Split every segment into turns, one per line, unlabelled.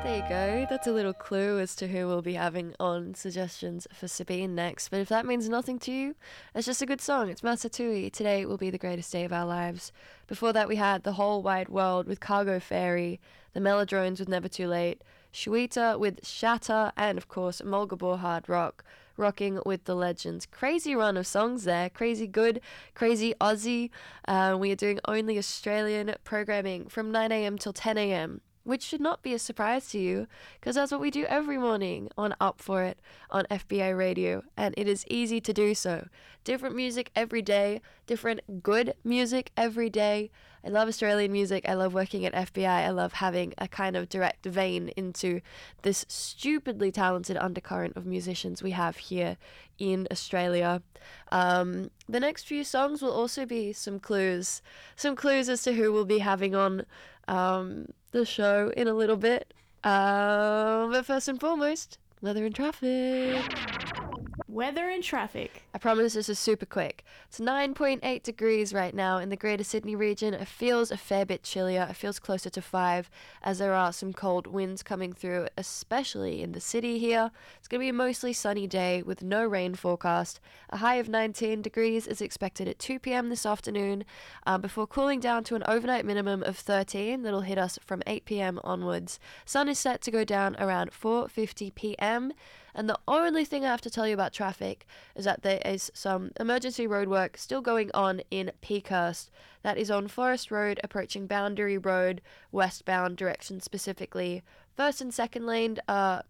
There you go. That's a little clue as to who we'll be having on suggestions for Sabine next. But if that means nothing to you, it's just a good song. It's Masatui. Today will be the greatest day of our lives. Before that, we had The Whole Wide World with Cargo Ferry, The Melodrones with Never Too Late, Shuita with Shatter, and of course, Mulgabor Hard Rock, rocking with the legends. Crazy run of songs there. Crazy good, crazy Aussie. We are doing only Australian programming from 9 a.m. till 10 a.m., which should not be a surprise to you, because that's what we do every morning on Up For It on FBI Radio, and it is easy to do so. Different music every day, different good music every day. I love Australian music, I love working at FBI, I love having a kind of direct vein into this stupidly talented undercurrent of musicians we have here in Australia. The next few songs will also be some clues as to who we'll be having on the show in a little bit. But first and foremost, weather and traffic.
Weather and traffic.
I promise this is super quick. It's 9.8 degrees right now in the Greater Sydney region. It feels a fair bit chillier. It feels closer to 5 as there are some cold winds coming through, especially in the city here. It's going to be a mostly sunny day with no rain forecast. A high of 19 degrees is expected at 2 p.m. this afternoon, before cooling down to an overnight minimum of 13 that'll hit us from 8 p.m. onwards. Sun is set to go down around 4:50 p.m. And the only thing I have to tell you about traffic is that there is some emergency roadwork still going on in Peakhurst. That is on Forest Road, approaching Boundary Road, westbound direction specifically. First and second lane are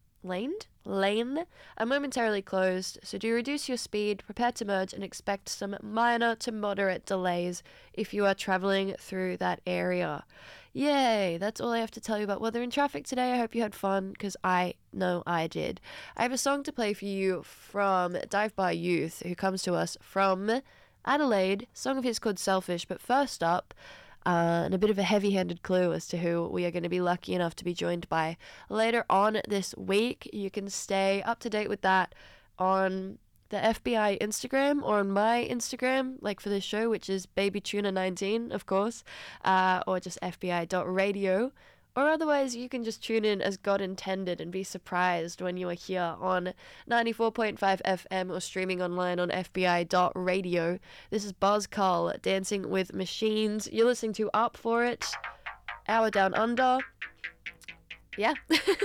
momentarily closed, so do reduce your speed, prepare to merge, and expect some minor to moderate delays if you are travelling through that area. Yay, that's all I have to tell you about weather and traffic today. I hope you had fun, because I know I did. I have a song to play for you from Dive Bar Youth, who comes to us from Adelaide. A song of his called Selfish, but first up, and a bit of a heavy-handed clue as to who we are going to be lucky enough to be joined by later on this week. You can stay up to date with that on the FBI Instagram or on my Instagram, like for this show, which is babytuna19, of course, or just fbi.radio. Or otherwise, you can just tune in as God intended and be surprised when you are here on 94.5 FM or streaming online on fbi.radio. This is Buzz Cull, Dancing with Machines. You're listening to Up For It, Hour Down Under. Yeah.